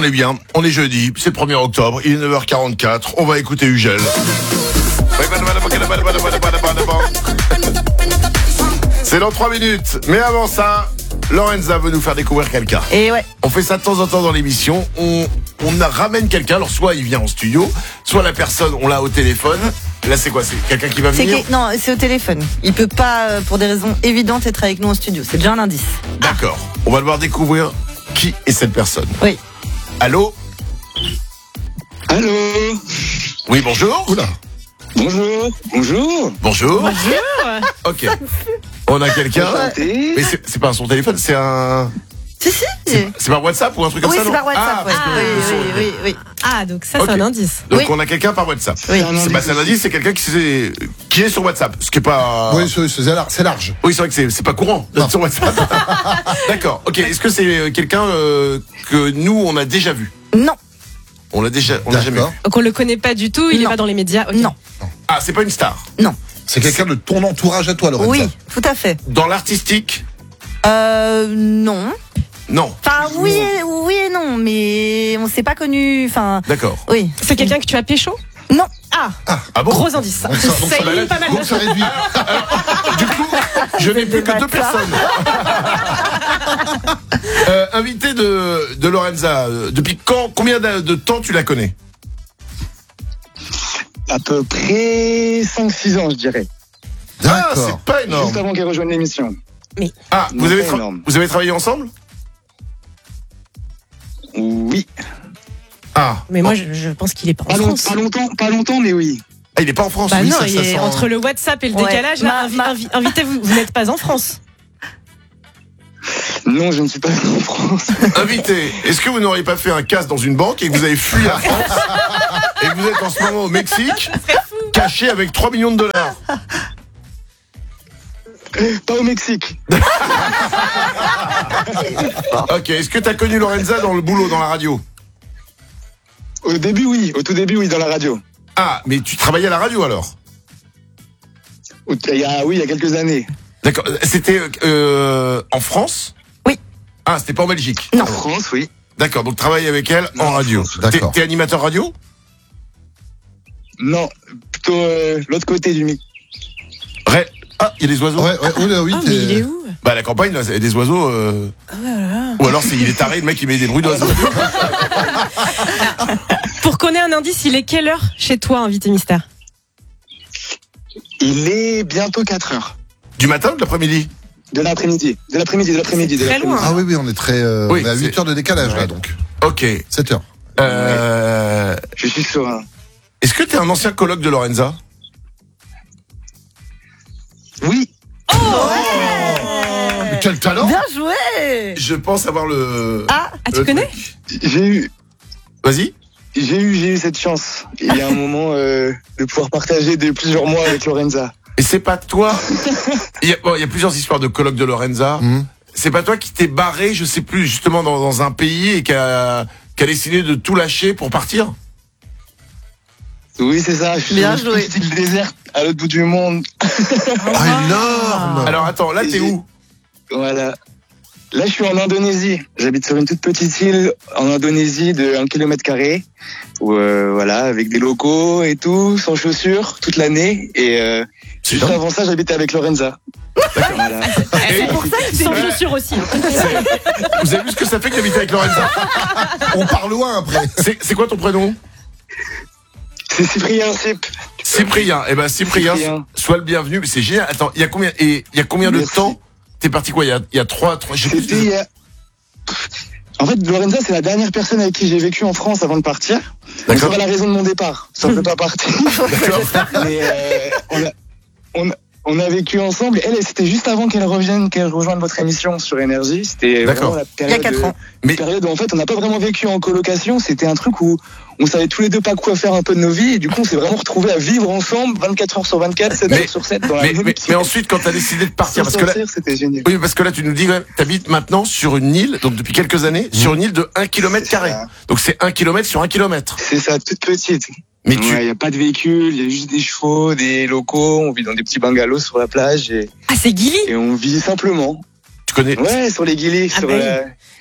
est bien, on est jeudi, c'est le 1er octobre, il est 9h44, on va écouter Ugel. C'est dans 3 minutes, mais avant ça, Lorenza veut nous faire découvrir quelqu'un. Et ouais. On fait ça de temps en temps dans l'émission, on ramène quelqu'un, alors soit il vient en studio, soit la personne, on l'a au téléphone. Là c'est quoi, c'est quelqu'un qui va venir? Non, c'est au téléphone. Il peut pas, pour des raisons évidentes, être avec nous en studio. C'est déjà un indice. D'accord, on va devoir découvrir qui est cette personne. Oui. Allô? Allô? Oui, bonjour. Oula. Bonjour. Bonjour. Bonjour. Ok. On a quelqu'un. Enchanté. Mais c'est pas son téléphone, c'est un... Si. C'est par WhatsApp ou un truc comme Oui, ça, c'est non? par WhatsApp. parce que Oui. Ah, donc ça, Ok. c'est un indice. Donc Oui. on a quelqu'un par WhatsApp. Oui. C'est un indice, c'est quelqu'un qui est sur WhatsApp. Ce qui est pas... Oui, c'est large. Oui, c'est vrai que c'est pas courant d'être sur WhatsApp. D'accord. Ok. Est-ce que c'est quelqu'un que nous on a déjà vu? Non. On l'a jamais vu. Donc on le connaît pas du tout, il est Non. pas dans les médias. Ok. Non. Ah, c'est pas une star. Non. C'est quelqu'un de ton entourage à toi, Lorenza. Oui, tout à fait. Dans l'artistique? Non. Non. Enfin, oui et non, mais on s'est pas connu. Enfin, D'accord. oui. C'est quelqu'un que tu as pécho? Non. Ah bon? Gros indice. Ça, Donc ça élimine pas mal donc de ça réduit. Du coup, je n'ai plus que 2 Des personnes. Invité de Lorenza, depuis combien de temps tu la connais? À peu près 5-6 ans, je dirais. Ah, D'accord. c'est pas énorme. Juste avant qu'elle rejoigne l'émission. Ah, Non, pas énorme. vous avez travaillé ensemble? Oui. Ah. Mais moi, je pense qu'il est pas en France. Pas longtemps, mais oui. Ah, il est pas en France. Bah oui, non, ça il est sent... entre le WhatsApp et le Ouais. décalage. Là, invitez-vous, vous n'êtes pas en France. Non, je ne suis pas en France. Invité, est-ce que vous n'auriez pas fait un casse dans une banque et que vous avez fui la France et que vous êtes en ce moment au Mexique, caché avec 3 millions de dollars? Pas au Mexique. Ok, est-ce que tu as connu Lorenza dans le boulot, dans la radio? Au début, oui. Au tout début, oui, dans la radio. Ah, mais tu travaillais à la radio alors? Il y a quelques années. D'accord, c'était en France? Oui. Ah, c'était pas en Belgique? Non. En France, oui. D'accord, donc travailler avec elle en Non, radio. d'accord. T'es animateur radio? Non, plutôt l'autre côté du mic. Ah, il y a des oiseaux? Ouais, oula, oui, Ah, mais il est où? Bah, à la campagne, là, il y a des oiseaux. Ou alors, il est taré, le mec, il met des bruits d'oiseaux. Pour qu'on ait un indice, il est quelle heure chez toi, invité mystère? Il est bientôt 4 heures. Du matin ou de l'après-midi? De l'après-midi. Très loin. Ah oui, on est très. Oui, on est à 8 c'est- heures de décalage, là, donc. Ok. 7 heures. Je suis serein. Est-ce que t'es un ancien coloc de Lorenza? Oui. Mais quel talent! Bien joué. Je pense avoir le... Ah, tu connais? J'ai eu cette chance. Il y a un moment de pouvoir partager plusieurs mois avec Lorenza. Et c'est pas toi... Il y a plusieurs histoires de coloc de Lorenza. C'est pas toi qui t'es barré, je sais plus, justement dans un pays et qui a décidé de tout lâcher pour partir? Oui, c'est ça. Je suis Bien sur une joué. petite île déserte à l'autre bout du monde. Ah, énorme! Alors attends, là t'es où? Voilà. Là, je suis en Indonésie. J'habite sur une toute petite île en Indonésie de 1 km². Où, voilà, avec des locaux et tout, sans chaussures, toute l'année. Et juste dingue. avant ça, j'habitais avec Lorenza. Voilà. C'est pour ça qu'il sans chaussures aussi. Vous avez vu ce que ça fait que d'habiter avec Lorenza? On part loin après. C'est quoi ton prénom? C'est Cyprien Cyp. Cyprien. Eh ben Cyprien, sois le bienvenu. C'est génial. Attends, il y a combien de Merci. temps t'es parti quoi? Il y a 3 je sais plus. C'était il y a- En fait, Lorenza, c'est la dernière personne avec qui j'ai vécu en France avant de partir. Mais c'est D'accord. pas la raison de mon départ. Ça ne peut pas partir. Mais on a vécu ensemble. Elle, c'était juste avant qu'elle rejoigne votre émission sur Énergie. C'était D'accord. vraiment la Il y a période, 4 ans. Mais- période où en fait on n'a pas vraiment vécu en colocation. C'était un truc où on savait tous les deux pas quoi faire un peu de nos vies. Et du coup, on s'est vraiment retrouvés à vivre ensemble 24 heures sur 24, 7 Mais- heures sur 7 dans la Mais, même mais, équipe. mais ensuite, quand t'as décidé de partir, Sans parce que là, sortir, c'était génial. oui, parce que là, tu nous dis, t'habites maintenant sur une île, donc depuis quelques années, sur une île de 1 km². C'est ça. Donc c'est 1 km sur 1 km. C'est ça, toute petite. Mais Il n'y a pas de véhicule, il y a juste des chevaux, des locaux, on vit dans des petits bungalows sur la plage et Ah, c'est Gilly. on vit simplement. tu connais, Ouais, sur les guillis, Ah sur bah oui. la...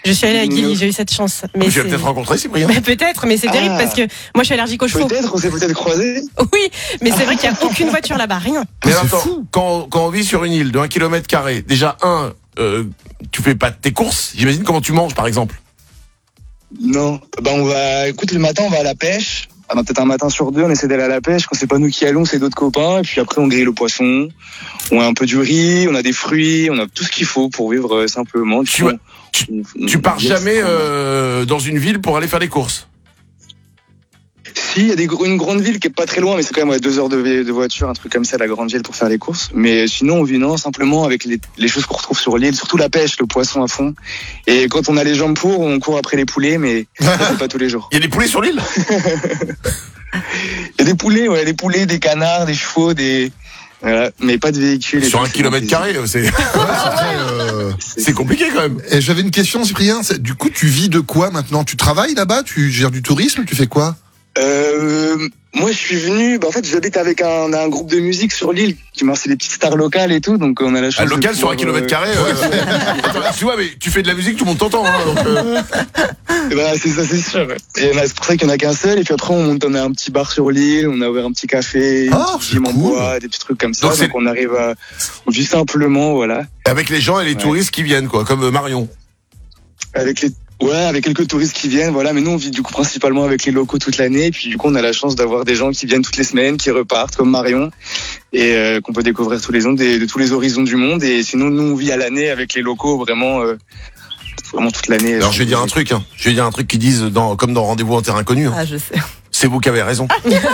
Je suis allée à Guilly, j'ai eu cette chance. Mais Tu vas peut-être rencontrer Cyprien. Peut-être, mais c'est terrible parce que moi je suis allergique aux chevaux. Peut-être, on s'est peut-être croisés. Oui, mais c'est vrai qu'il n'y a aucune voiture là-bas, rien. Mais c'est attends, fou. quand on vit sur une île de 1 km², déjà tu fais pas tes courses. J'imagine comment tu manges par exemple. Non. Écoute, le matin, on va à la pêche. Peut-être un matin sur deux, on essaie d'aller à la pêche. Quand c'est pas nous qui allons, c'est d'autres copains. Et puis après, on grille le poisson. On a un peu du riz, on a des fruits, on a tout ce qu'il faut pour vivre simplement. Tu pars jamais dans une ville pour aller faire les courses. Si, il y a une grande ville qui est pas très loin, mais c'est quand même 2 heures de voiture, un truc comme ça, la grande ville pour faire les courses. Mais sinon, on vit simplement avec les choses qu'on retrouve sur l'île, surtout la pêche, le poisson à fond. Et quand on a les jambes pour, on court après les poulets, mais ça, c'est pas tous les jours. Il y a des poulets sur l'île. Il y a des poulets, des poulets, des canards, des chevaux, voilà, mais pas de véhicules. Sur 1 km², c'est compliqué quand même. Et j'avais une question, Cyprien. Du coup, tu vis de quoi maintenant? Tu travailles là-bas? Tu gères du tourisme? Tu fais quoi? Moi, je suis venu. En fait, j'habite avec un groupe de musique sur l'île c'est des petites stars locales et tout, donc on a la chance. Local sur 1 km². Attends, tu vois, mais tu fais de la musique, tout le monde t'entend. C'est ça, c'est sûr. Et c'est pour ça qu'il y en a qu'un seul. Et puis après, on a un petit bar sur l'île, on a ouvert un petit café, c'est cool. bois, des petits trucs comme ça. Donc on arrive on vit simplement, voilà. Avec les gens et les touristes qui viennent, quoi, comme Marion. Avec quelques touristes qui viennent, voilà, mais nous on vit du coup principalement avec les locaux toute l'année, et puis du coup on a la chance d'avoir des gens qui viennent toutes les semaines, qui repartent comme Marion, et qu'on peut découvrir tous les ans de tous les horizons du monde, et sinon nous on vit à l'année avec les locaux vraiment toute l'année. Alors je vais dire un truc, qu'ils disent comme dans Rendez-vous en terre inconnue. Ah, je sais. C'est vous qui avez raison.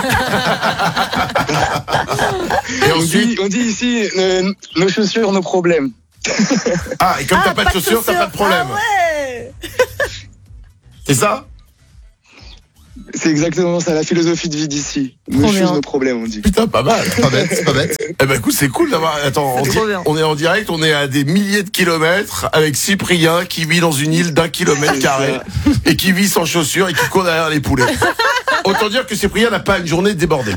Et ensuite, on dit ici nos chaussures, nos problèmes. Et comme t'as pas de chaussures, t'as pas de problème. Ah ouais. C'est ça? C'est exactement ça, la philosophie de vie d'ici. Nos choses, nos problèmes, on dit. Putain, pas mal. C'est pas bête. Eh ben écoute, c'est cool d'avoir. Attends, on est en direct, on est à des milliers de kilomètres avec Cyprien qui vit dans une île d'1 km² et qui vit sans chaussures et qui court derrière les poulets. Autant dire que Cyprien n'a pas une journée débordée.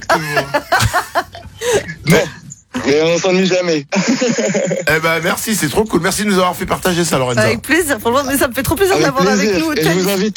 Non. Mais on s'ennuie jamais. Eh ben merci, c'est trop cool. Merci de nous avoir fait partager ça, Lorenza. Avec plaisir, franchement, mais ça me fait trop plaisir d'avoir avec nous. Et je vous invite.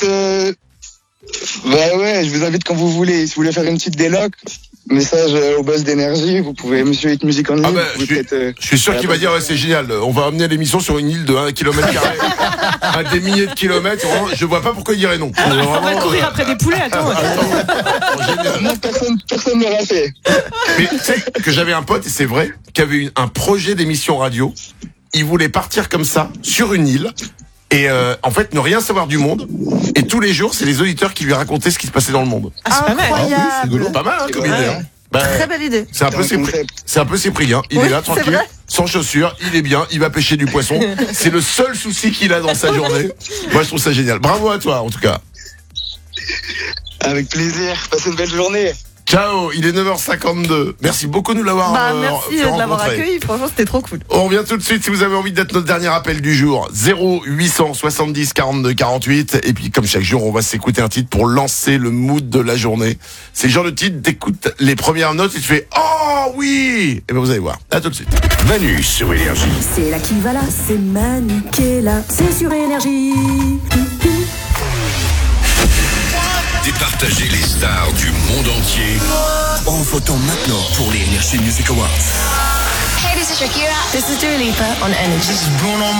Je vous invite quand vous voulez. Si vous voulez faire une petite déloc, message au boss d'énergie. Vous pouvez, monsieur Hit Music en ligne. Je suis sûr qu'il va dire c'est génial. On va amener l'émission sur une île de 1 km² à des milliers de kilomètres. Je vois pas pourquoi il dirait non. On va courir après des poulets, attends. Moi, personne ne l'a fait. Mais tu sais que j'avais un pote, et c'est vrai, qui avait un projet d'émission radio. Il voulait partir comme ça, sur une île, et en fait ne rien savoir du monde. Et tous les jours, c'est les auditeurs qui lui racontaient ce qui se passait dans le monde. C'est pas mal. Incroyable. Pas mal, comme idée. Hein. Très belle idée. C'est un peu Cyprien. Il est là, tranquille, sans chaussures, il est bien, il va pêcher du poisson. C'est le seul souci qu'il a dans sa journée. Moi, je trouve ça génial. Bravo à toi, en tout cas. Avec plaisir. Passez une belle journée. Ciao, il est 9h52. Merci beaucoup de nous l'avoir merci de l'avoir accueilli. Franchement, c'était trop cool. On revient tout de suite si vous avez envie d'être notre dernier appel du jour. 0800 70 42 48. Et puis, comme chaque jour, on va s'écouter un titre pour lancer le mood de la journée. C'est le genre de titre, t'écoutes les premières notes et tu fais « Oh oui !» Et bien, vous allez voir. À tout de suite. Manu sur Énergie. C'est là qui va là, c'est Manu qui est là, c'est sur Énergie. Départager les stars du monde entier en votant maintenant pour les Energy Music Awards. Hey, this is Shakira. This is Dua Lipa on Energy.